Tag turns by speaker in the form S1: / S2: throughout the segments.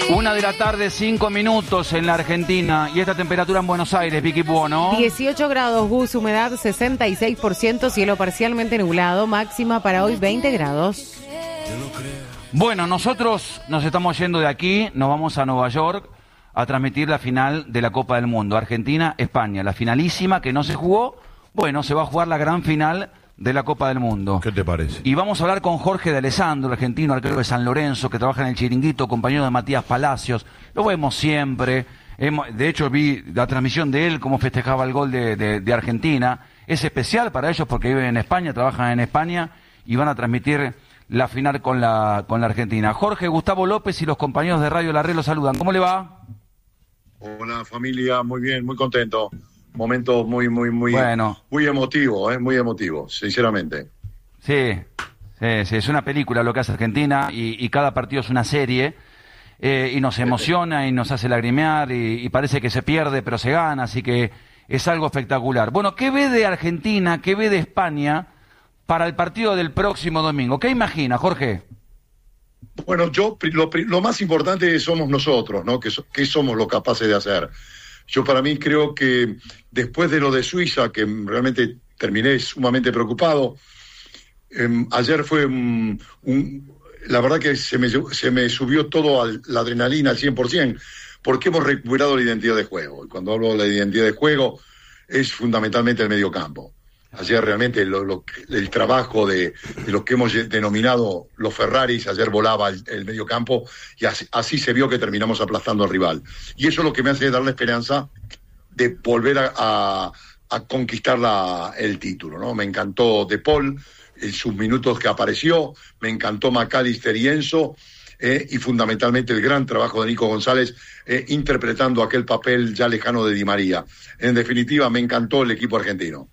S1: 1:00 5 en la Argentina. Y esta temperatura en Buenos Aires, Vicky Buono.
S2: 18 grados, Gus, humedad 66%, cielo parcialmente nublado, máxima para hoy 20 grados.
S1: Bueno, nosotros nos estamos yendo de aquí, nos vamos a Nueva York a transmitir la final de la Copa del Mundo. Argentina-España, la finalísima que no se jugó. Bueno, se va a jugar la gran final de la Copa del Mundo.
S3: ¿Qué te parece?
S1: Y vamos a hablar con Jorge de Alessandro, argentino, arquero de San Lorenzo, que trabaja en el Chiringuito, compañero de Matías Palacios. Lo vemos siempre. De hecho, vi la transmisión de él, cómo festejaba el gol de Argentina. Es especial para ellos porque viven en España, trabajan en España y van a transmitir la final con la Argentina. Jorge, Gustavo López y los compañeros de Radio La Red los saludan. ¿Cómo le va?
S4: Hola familia, muy bien, muy contento. Momento muy
S1: bueno,
S4: muy emotivo, sinceramente.
S1: Sí, es una película lo que hace Argentina y cada partido es una serie y nos emociona y nos hace lagrimear y parece que se pierde pero se gana, así que es algo espectacular. Bueno, ¿qué ve de Argentina, qué ve de España para el partido del próximo domingo? ¿Qué imagina, Jorge?
S4: Bueno, lo más importante somos nosotros, ¿no? ¿Qué somos los capaces de hacer? Yo para mí creo que después de lo de Suiza, que realmente terminé sumamente preocupado, ayer fue la verdad que se me subió todo la adrenalina al 100%, porque hemos recuperado la identidad de juego. Y cuando hablo de la identidad de juego, es fundamentalmente el mediocampo. Ayer realmente el trabajo de lo que hemos denominado los Ferraris, ayer volaba el mediocampo y así se vio que terminamos aplastando al rival. Y eso es lo que me hace dar la esperanza de volver a conquistar el título, ¿no? Me encantó De Paul, en sus minutos que apareció, me encantó McAllister y Enzo, y fundamentalmente el gran trabajo de Nico González interpretando aquel papel ya lejano de Di María. En definitiva, me encantó el equipo argentino.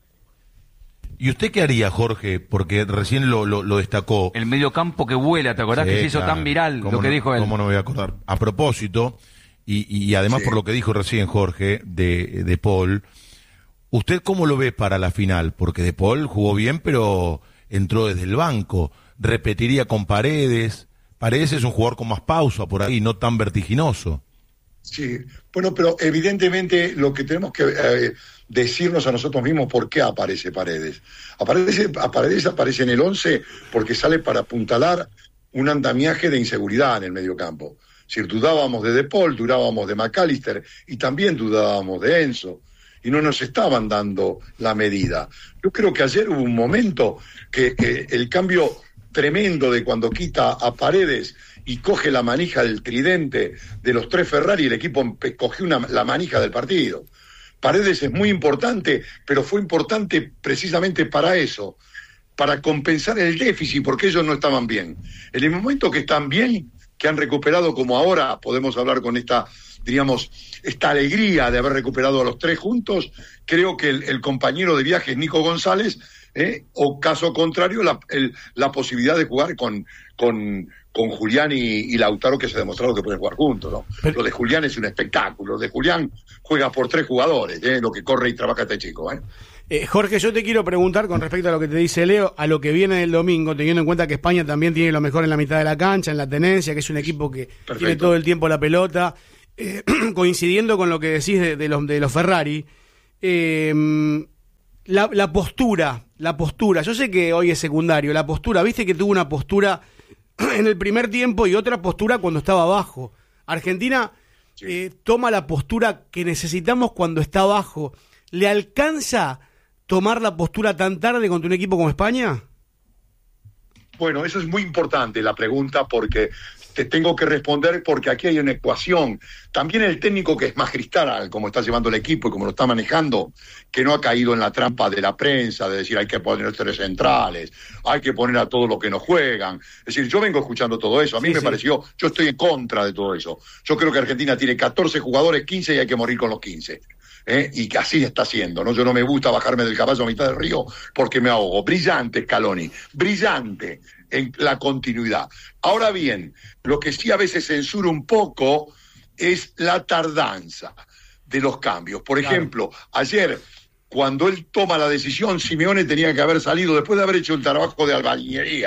S3: ¿Y usted qué haría, Jorge? Porque recién lo destacó.
S1: El mediocampo que vuela, ¿te acordás que se hizo tan viral lo que dijo él?
S3: ¿Cómo no me voy a acordar? A propósito, y además por lo que dijo recién Jorge, de Paul, ¿usted cómo lo ve para la final? Porque De Paul jugó bien, pero entró desde el banco. ¿Repetiría con Paredes? Paredes es un jugador con más pausa por ahí, no tan vertiginoso.
S4: Sí, bueno, pero evidentemente lo que tenemos que decirnos a nosotros mismos por qué aparece Paredes. Paredes aparece en el 11 porque sale para apuntalar un andamiaje de inseguridad en el mediocampo. Si dudábamos de Paul, dudábamos de McAllister y también dudábamos de Enzo y no nos estaban dando la medida. Yo creo que ayer hubo un momento que el cambio tremendo de cuando quita a Paredes y coge la manija del tridente de los tres Ferrari, el equipo cogió la manija del partido. Paredes es muy importante, pero fue importante precisamente para eso, para compensar el déficit, porque ellos no estaban bien. En el momento que están bien, que han recuperado como ahora, podemos hablar con esta alegría de haber recuperado a los tres juntos, creo que el compañero de viaje es Nico González, o caso contrario, la posibilidad de jugar con Julián y Lautaro, que se ha demostrado que pueden jugar juntos, ¿no? Lo de Julián es un espectáculo. Lo de Julián juega por tres jugadores, lo que corre y trabaja este chico,
S5: Jorge, yo te quiero preguntar con respecto a lo que te dice Leo, a lo que viene el domingo, teniendo en cuenta que España también tiene lo mejor en la mitad de la cancha, en la tenencia, que es un equipo que tiene todo el tiempo la pelota, coincidiendo con lo que decís de los Ferrari, la postura, yo sé que hoy es secundario, la postura, viste que tuvo una postura en el primer tiempo y otra postura cuando estaba abajo. Argentina toma la postura que necesitamos cuando está abajo. ¿Le alcanza tomar la postura tan tarde contra un equipo como España?
S4: Bueno, eso es muy importante la pregunta, porque te tengo que responder, porque aquí hay una ecuación. También el técnico, que es magistral, como está llevando el equipo y como lo está manejando, que no ha caído en la trampa de la prensa, de decir hay que poner tres centrales, hay que poner a todos los que no juegan. Es decir, yo vengo escuchando todo eso. A mí me pareció, yo estoy en contra de todo eso. Yo creo que Argentina tiene 14 jugadores, 15 y hay que morir con los 15. Y que así está haciendo, ¿no? Yo no me gusta bajarme del caballo a mitad del río porque me ahogo. Brillante Scaloni, brillante en la continuidad. Ahora bien, lo que sí a veces censura un poco es la tardanza de los cambios. Por ejemplo, ayer, cuando él toma la decisión, Simeone tenía que haber salido, después de haber hecho el trabajo de albañilería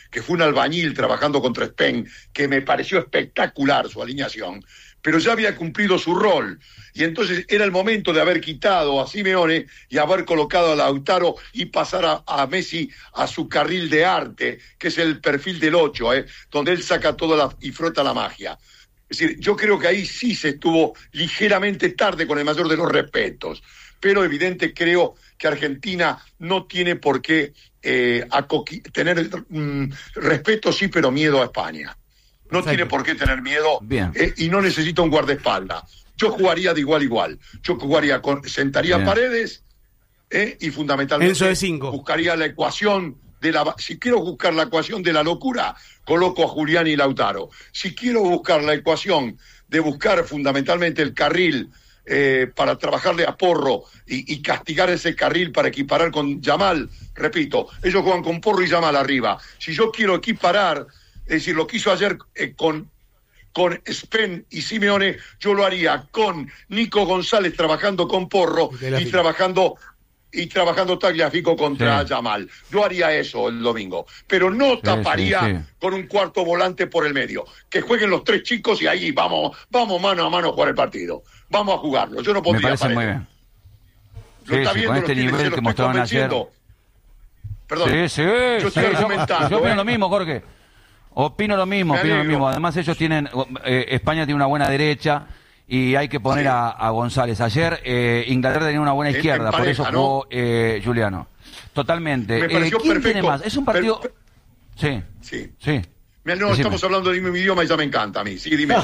S4: que fue un albañil trabajando contra Spain, que me pareció espectacular su alineación, pero ya había cumplido su rol, y entonces era el momento de haber quitado a Simeone y haber colocado a Lautaro y pasar a Messi a su carril de arte, que es el perfil del 8, donde él saca toda y frota la magia. Es decir, yo creo que ahí sí se estuvo ligeramente tarde, con el mayor de los respetos, pero evidente creo que Argentina no tiene por qué tener respeto, sí, pero miedo a España. No tiene por qué tener miedo y no necesita un guardaespaldas. Yo jugaría de igual a igual. Yo jugaría sentaría a Paredes y fundamentalmente buscaría la ecuación si quiero buscar la ecuación de la locura, coloco a Julián y Lautaro. Si quiero buscar la ecuación de buscar fundamentalmente el carril para trabajarle a Porro y castigar ese carril para equiparar con Yamal, repito, ellos juegan con Porro y Yamal arriba. Si yo quiero equiparar, es decir, lo que hizo ayer con Spen y Simeone, yo lo haría con Nico González trabajando con Porro y trabajando Tagliafico contra Yamal. Yo haría eso el domingo, pero no taparía con un cuarto volante por el medio. Que jueguen los 3 chicos y ahí vamos mano a mano a jugar el partido. Vamos a jugarlo. Yo no pondría.
S1: Me parece muy bien. Con este nivel que mostraron ayer.
S4: Perdón.
S1: Yo opino lo mismo, Jorge. Opino lo mismo. Además ellos tienen, España tiene una buena derecha y hay que poner a González. Ayer Inglaterra tenía una buena izquierda, por eso jugó Juliano. Totalmente.
S4: ¿Quién perfecto.
S1: Tiene más? Es un partido... Sí.
S4: Estamos hablando del mismo idioma y ya me encanta a mí. Sí, dime.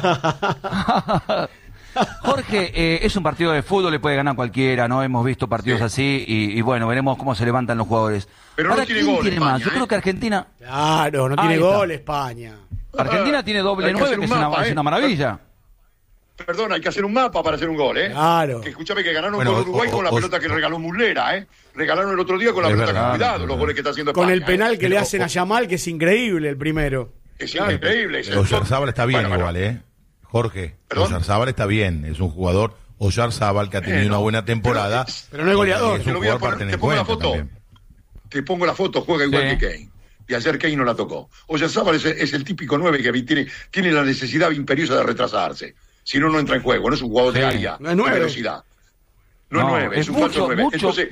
S1: Jorge, es un partido de fútbol, le puede ganar cualquiera, ¿no? Hemos visto partidos así y bueno, veremos cómo se levantan los jugadores.
S4: Pero ahora, no tiene gol
S1: tiene
S4: España,
S1: más? Yo creo que Argentina...
S5: Claro, no tiene gol España.
S1: Argentina tiene doble 9, que es una maravilla.
S4: Perdón, hay que hacer un mapa para hacer un gol,
S5: Claro.
S4: Que escúchame que ganaron con Uruguay con la pelota que regaló Muslera, Regalaron el otro día con la pelota que cuidado, los goles que está haciendo España.
S5: Con el penal que le hacen a Yamal, que es increíble el primero.
S4: Es increíble.
S3: Oyarzábal está bien igual, Jorge, Oyarzábal está bien, es un jugador, Oyarzábal, que ha tenido una buena temporada.
S5: Pero no es goleador.
S3: Es un jugador para tener en cuenta también.
S4: Te pongo la foto, juega igual que Kane. Y ayer Kane no la tocó. Oyarzábal es el típico 9 que tiene la necesidad imperiosa de retrasarse. Si no, no entra en juego. No es un jugador de área,
S5: no es 9.
S4: Velocidad. No es 9, es un falso 9. Entonces,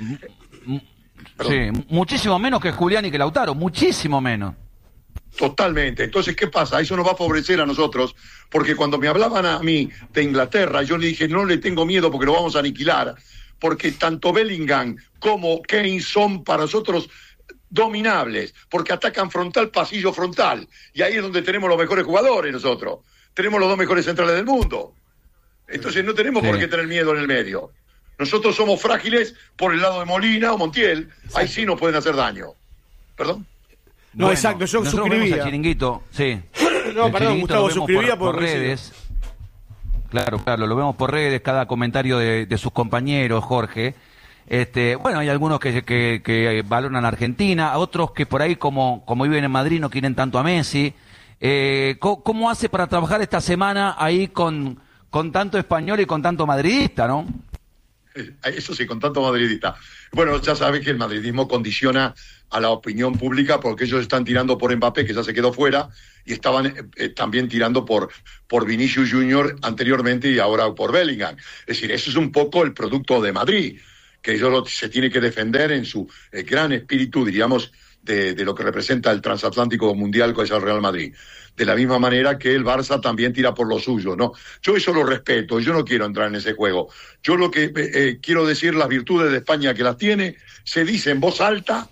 S1: muchísimo menos que Julián y que Lautaro, muchísimo menos.
S4: Totalmente. Entonces, ¿qué pasa? Eso nos va a favorecer a nosotros, porque cuando me hablaban a mí de Inglaterra, yo le dije, no le tengo miedo porque lo vamos a aniquilar, porque tanto Bellingham como Kane son para nosotros dominables, porque atacan frontal, pasillo frontal, y ahí es donde tenemos los mejores jugadores nosotros. Tenemos los 2 mejores centrales del mundo. Entonces no tenemos por qué tener miedo en el medio. Nosotros somos frágiles por el lado de Molina o Montiel. Exacto. Ahí sí nos pueden hacer daño. ¿Perdón?
S5: No, exacto, yo suscribía.
S1: Al Chiringuito,
S5: No, perdón, Gustavo, suscribía por
S1: redes. Claro, lo vemos por redes, cada comentario de sus compañeros, Jorge. Bueno, hay algunos que valoran a Argentina, otros que por ahí, como viven en Madrid, no quieren tanto a Messi. ¿Cómo hace para trabajar esta semana ahí con tanto español y con tanto madridista, no?
S4: Eso sí, con tanto madridista. Bueno, ya sabes que el madridismo condiciona a la opinión pública porque ellos están tirando por Mbappé, que ya se quedó fuera, y estaban también tirando por Vinicius Junior anteriormente y ahora por Bellingham. Es decir, eso es un poco el producto de Madrid, que ellos se tiene que defender en su gran espíritu, diríamos, de lo que representa el transatlántico mundial, que es el Real Madrid. De la misma manera que el Barça también tira por lo suyo, ¿no? Yo eso lo respeto, yo no quiero entrar en ese juego. Yo lo que quiero decir, las virtudes de España que las tiene, se dice en voz alta,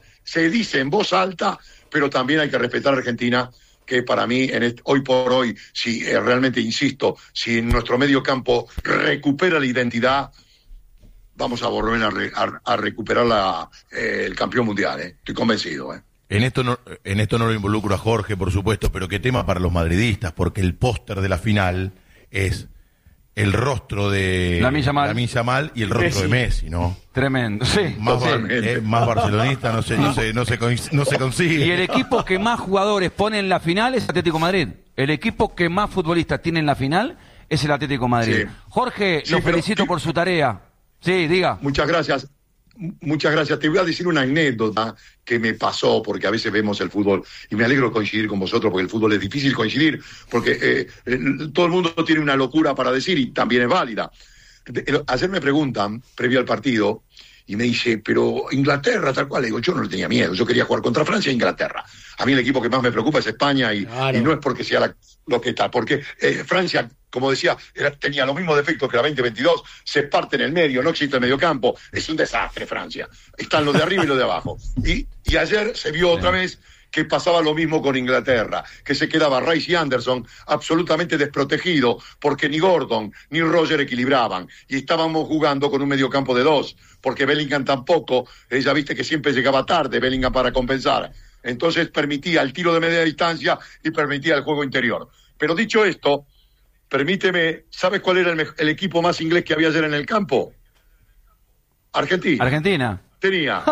S4: pero también hay que respetar a Argentina, que para mí, hoy por hoy, si realmente insisto, si en nuestro medio campo recupera la identidad, vamos a volver a recuperar el campeón mundial, Estoy convencido,
S3: En esto no lo involucro a Jorge, por supuesto, pero qué tema para los madridistas, porque el póster de la final es el rostro de Lamine Yamal y el rostro de Messi, ¿no?
S1: Tremendo, sí.
S3: Más barcelonista no se consigue.
S1: Y el equipo que más jugadores pone en la final es Atlético Madrid. El equipo que más futbolistas tiene en la final es el Atlético Madrid.
S4: Sí.
S1: Jorge, lo felicito por su tarea. Sí, diga.
S4: Muchas gracias. Muchas gracias. Te voy a decir una anécdota que me pasó, porque a veces vemos el fútbol y me alegro de coincidir con vosotros, porque el fútbol es difícil coincidir, porque todo el mundo tiene una locura para decir y también es válida. Ayer me preguntan, previo al partido, y me dice, pero Inglaterra, tal cual. Le digo, yo no le tenía miedo, yo quería jugar contra Francia e Inglaterra. A mí el equipo que más me preocupa es España y no es porque sea lo que está, porque Francia, como decía, tenía los mismos defectos que la 2022, se parte en el medio, no existe el mediocampo, es un desastre Francia. Están los de arriba y los de abajo. Y ayer se vio otra vez que pasaba lo mismo con Inglaterra, que se quedaba Rice y Anderson absolutamente desprotegido, porque ni Gordon ni Roger equilibraban, y estábamos jugando con un mediocampo de 2, porque Bellingham tampoco, ya viste que siempre llegaba tarde Bellingham para compensar, entonces permitía el tiro de media distancia y permitía el juego interior. Pero dicho esto, permíteme, ¿sabes cuál era el equipo más inglés que había ayer en el campo? Argentina. Tenía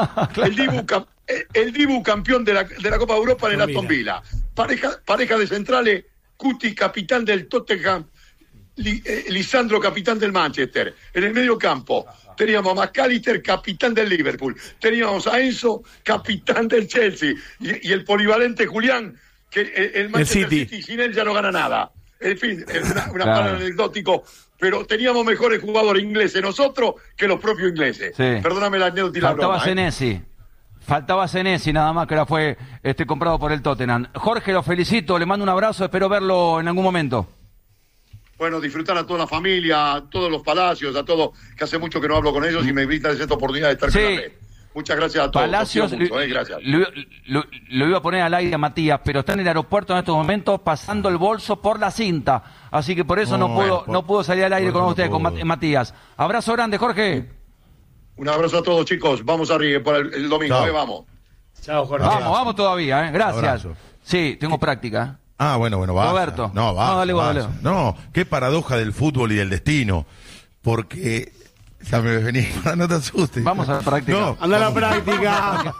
S4: el Dibu campeón de la Copa de Europa en el Aston Villa. Pareja de centrales, Cuti, capitán del Tottenham, Lisandro, capitán del Manchester. En el medio campo teníamos a McAllister, capitán del Liverpool. Teníamos a Enzo, capitán del Chelsea. Y el polivalente Julián, que el Manchester City sin él ya no gana nada. En fin, una claro. Anecdótico. Pero teníamos mejores jugadores ingleses nosotros que los propios ingleses. Sí. Perdóname la anécdota y la broma.
S1: Faltaba Senesi nada más, que ahora fue comprado por el Tottenham. Jorge, lo felicito, le mando un abrazo, espero verlo en algún momento.
S4: Bueno, disfrutar a toda la familia, a todos los Palacios, a todos, que hace mucho que no hablo con ellos y me invitan a esta oportunidad de estar con la red. Muchas gracias a todos.
S1: Palacios,
S4: mucho, gracias.
S1: Lo iba a poner al aire a Matías, pero está en el aeropuerto en estos momentos pasando el bolso por la cinta. Así que por eso no puedo salir al aire con usted, con Matías. Abrazo grande, Jorge.
S4: Un abrazo a todos, chicos. Vamos arriba para el domingo, vamos.
S5: Chao, Jorge.
S1: Vamos todavía, Gracias. Abrazo. Sí, tengo práctica.
S3: Bueno, basta.
S1: Roberto.
S3: Dale. No, qué paradoja del fútbol y del destino. Porque... Ya me vení, no te asustes.
S1: Vamos a la práctica.
S3: No,
S5: anda a la práctica.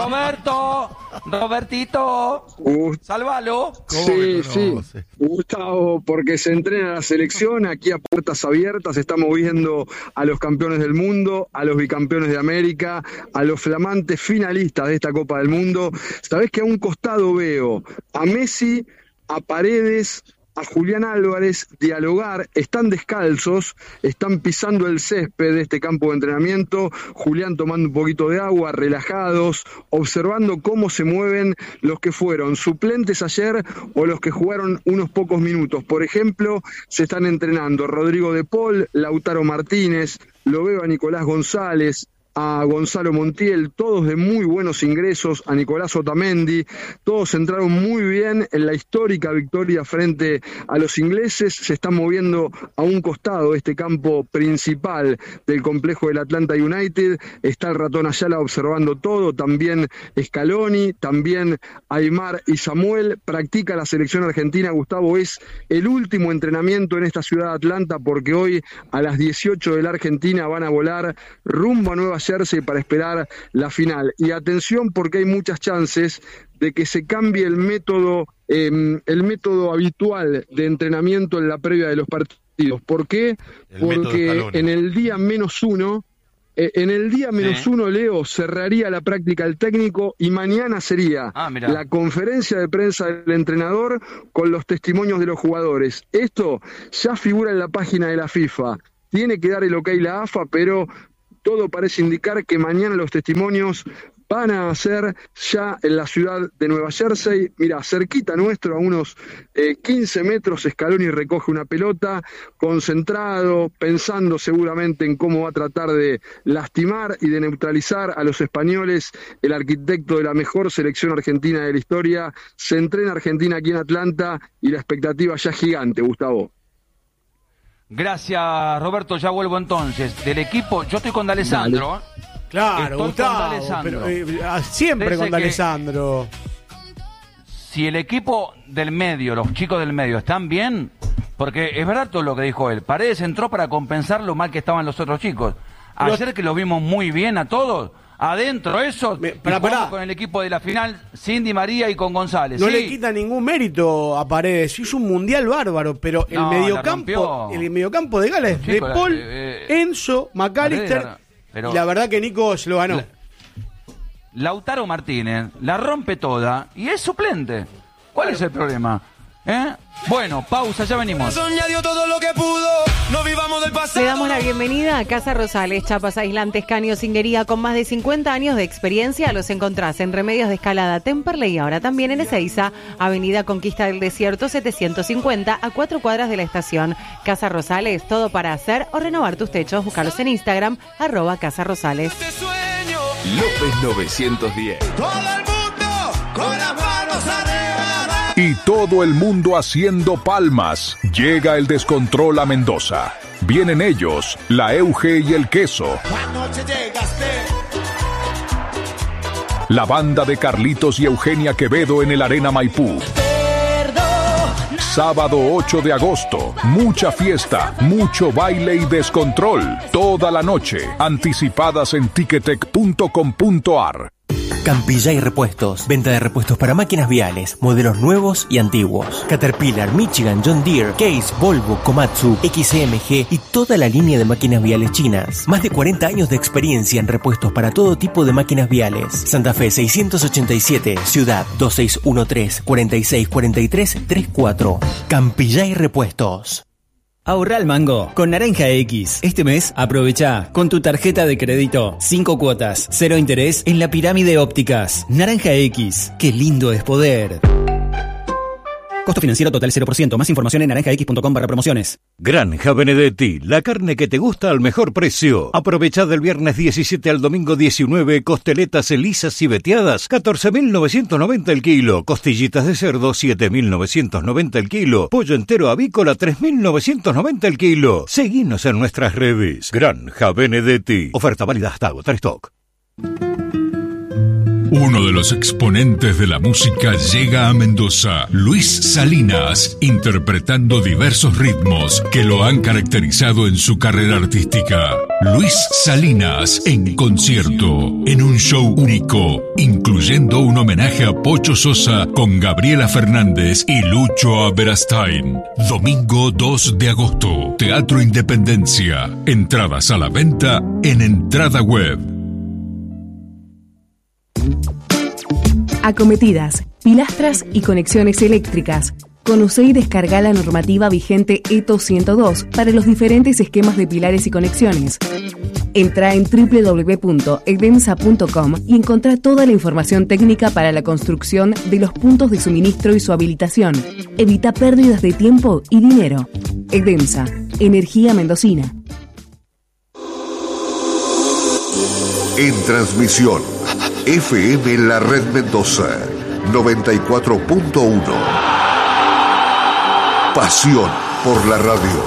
S1: Robertito, sálvalo.
S6: Sí. Gustavo, porque se entrena la selección aquí a puertas abiertas, estamos viendo a los campeones del mundo, a los bicampeones de América, a los flamantes finalistas de esta Copa del Mundo. Sabés que a un costado veo a Messi, a Paredes, a Julián Álvarez dialogar, están descalzos, están pisando el césped de este campo de entrenamiento, Julián tomando un poquito de agua, relajados, observando cómo se mueven los que fueron suplentes ayer o los que jugaron unos pocos minutos. Por ejemplo, se están entrenando Rodrigo de Paul, Lautaro Martínez, lo veo a Nicolás González, a Gonzalo Montiel, todos de muy buenos ingresos, a Nicolás Otamendi, todos entraron muy bien en la histórica victoria frente a los ingleses. Se está moviendo a un costado de este campo principal del complejo del Atlanta United, está el ratón Ayala observando todo, también Scaloni, también Aymar y Samuel. Practica la selección argentina, Gustavo, es el último entrenamiento en esta ciudad de Atlanta, porque hoy a las 18 de la Argentina van a volar rumbo a Nueva Jersey para esperar la final. Y atención, porque hay muchas chances de que se cambie el método habitual de entrenamiento en la previa de los partidos. ¿Por qué? Porque en el día -1, Leo, cerraría la práctica el técnico y mañana sería la conferencia de prensa del entrenador con los testimonios de los jugadores. Esto ya figura en la página de la FIFA. Tiene que dar el ok la AFA, pero todo parece indicar que mañana los testimonios van a ser ya en la ciudad de Nueva Jersey. Mira, cerquita nuestro, a unos 15 metros, Scaloni recoge una pelota, concentrado, pensando seguramente en cómo va a tratar de lastimar y de neutralizar a los españoles. El arquitecto de la mejor selección argentina de la historia se entrena Argentina aquí en Atlanta y la expectativa ya es gigante, Gustavo.
S1: Gracias, Roberto. Ya vuelvo entonces. Del equipo, yo estoy con D'Alessandro.
S5: Claro, Gustavo, pero, siempre con D'Alessandro.
S1: Si el equipo del medio, los chicos del medio, están bien, porque es verdad todo lo que dijo él. Paredes entró para compensar lo mal que estaban los otros chicos. Ayer que los vimos muy bien a todos, adentro eso, con el equipo de la final, sin Di María y con González.
S5: No le quita ningún mérito a Paredes, hizo un mundial bárbaro, pero el mediocampo de Gales, de Paul, Enzo, McAllister
S1: Pero
S5: y la verdad que Nico lo ganó.
S1: Lautaro Martínez la rompe toda y es suplente. ¿Cuál es el problema? Bueno, pausa, ya venimos.
S2: Le damos la bienvenida a Casa Rosales, chapas aislantes, caño, cinguería, con más de 50 años de experiencia. Los encontrás en Remedios de Escalada, Temperley y ahora también en Ezeiza, Avenida Conquista del Desierto 750, a 4 cuadras de la estación. Casa Rosales, todo para hacer o renovar tus techos. Búscalos en Instagram, @Casa Rosales.
S7: López 910.
S8: Todo el mundo con las manos arriba.
S9: Y todo el mundo haciendo palmas. Llega el descontrol a Mendoza. Vienen ellos, la Euge y el Queso.
S8: Anoche llegaste.
S9: La banda de Carlitos y Eugenia Quevedo en el Arena Maipú. Sábado 8 de agosto, mucha fiesta, mucho baile y descontrol. Toda la noche, anticipadas en ticketek.com.ar.
S10: Campillay Repuestos. Venta de repuestos para máquinas viales, modelos nuevos y antiguos. Caterpillar, Michigan, John Deere, Case, Volvo, Komatsu, XMG y toda la línea de máquinas viales chinas. Más de 40 años de experiencia en repuestos para todo tipo de máquinas viales. Santa Fe 687, Ciudad 2613-4643-34. Campillay Repuestos.
S11: Ahorra al mango con Naranja X. Este mes aprovecha con tu tarjeta de crédito 5 cuotas, 0 interés en la Pirámide Ópticas. Naranja X, qué lindo es poder. Costo financiero total 0%. Más información en naranjax.com/promociones.
S12: Granja Benedetti, la carne que te gusta al mejor precio. Aprovecha del viernes 17 al domingo 19, costeletas lisas y veteadas, 14.990 el kilo. Costillitas de cerdo, 7.990 el kilo. Pollo entero avícola, 3.990 el kilo. Seguinos en nuestras redes. Granja Benedetti. Oferta válida hasta agotar stock.
S13: Uno de los exponentes de la música llega a Mendoza, Luis Salinas, interpretando diversos ritmos que lo han caracterizado en su carrera artística. Luis Salinas en concierto, en un show único, incluyendo un homenaje a Pocho Sosa con Gabriela Fernández y Lucho Aberastain. Domingo 2 de agosto, Teatro Independencia. Entradas a la venta en Entrada Web.
S14: Acometidas, pilastras y conexiones eléctricas. Conoce y descarga la normativa vigente ETO 102 para los diferentes esquemas de pilares y conexiones. Entra en www.edemsa.com y encontrá toda la información técnica para la construcción de los puntos de suministro y su habilitación. Evita pérdidas de tiempo y dinero. Edemsa, energía mendocina.
S15: En transmisión, FM La Red Mendoza, 94.1. Pasión por la radio.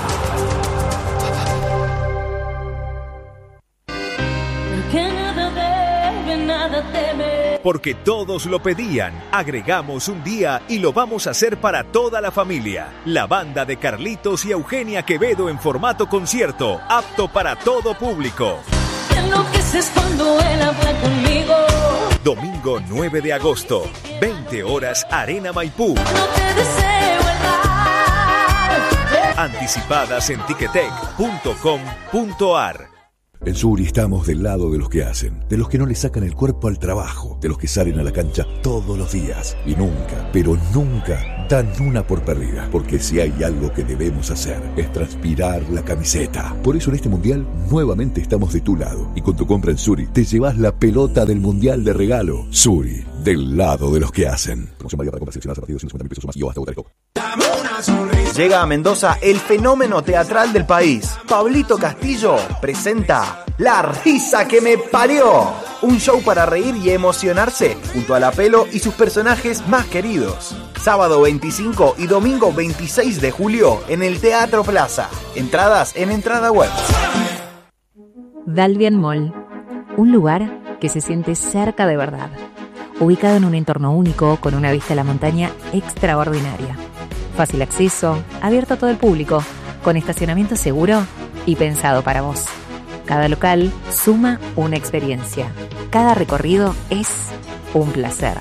S16: Porque todos lo pedían, agregamos un día y lo vamos a hacer para toda la familia. La banda de Carlitos y Eugenia Quevedo en formato concierto, apto para todo público. Enloqueces cuando él habla conmigo. Domingo 9 de agosto, 20 horas, Arena Maipú. No te deseo el mal. Anticipadas en ticketek.com.ar.
S17: En Suri estamos del lado de los que hacen, de los que no le sacan el cuerpo al trabajo, de los que salen a la cancha todos los días y nunca, pero nunca dan una por perdida, porque si hay algo que debemos hacer es transpirar la camiseta. Por eso en este mundial nuevamente estamos de tu lado y con tu compra en Suri te llevas la pelota del mundial de regalo. Suri, del lado de los que hacen. Promoción válida para compras seleccionadas a partir de 150.000 pesos o más y o hasta agotar stock.
S18: Llega a Mendoza el fenómeno teatral del país. Pablito Castillo presenta La Risa que me parió. Un show para reír y emocionarse junto a la Pelo y sus personajes más queridos. Sábado 25 y domingo 26 de julio en el Teatro Plaza. Entradas en Entrada Web.
S19: Dalvian Mall. Un lugar que se siente cerca de verdad. Ubicado en un entorno único con una vista a la montaña extraordinaria. Fácil acceso, abierto a todo el público, con estacionamiento seguro y pensado para vos. Cada local suma una experiencia. Cada recorrido es un placer.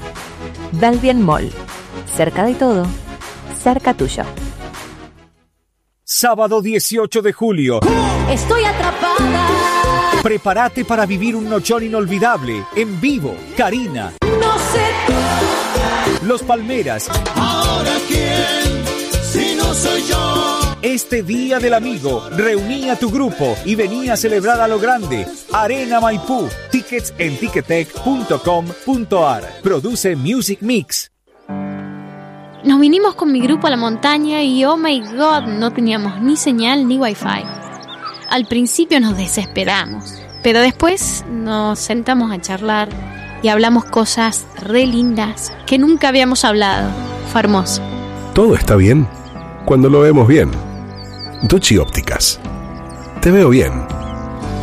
S19: Dalvian Mall. Cerca de todo, cerca tuyo.
S16: Sábado 18 de julio.
S20: Estoy atrapada.
S16: Prepárate para vivir un nochón inolvidable. En vivo, Karina.
S20: No sé tú.
S16: Los Palmeras.
S8: ¿Ahora quién? Si no soy yo.
S16: Este Día del Amigo, reuní a tu grupo y vení a celebrar a lo grande. Arena Maipú. Tickets en ticketek.com.ar. Produce Music Mix.
S21: Nos vinimos con mi grupo a la montaña y oh my god, no teníamos ni señal ni wifi. Al principio nos desesperamos, pero después nos sentamos a charlar y hablamos cosas re lindas que nunca habíamos hablado. Fue hermoso.
S22: Todo está bien cuando lo vemos bien. Ducci Ópticas. Te veo bien.